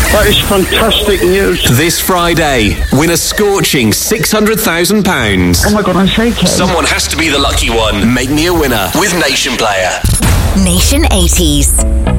That is fantastic news. This Friday, win a scorching £600,000. Oh my God, I'm shaking. Someone has to be the lucky one. Make me a winner with Nation Player. Nation 80s.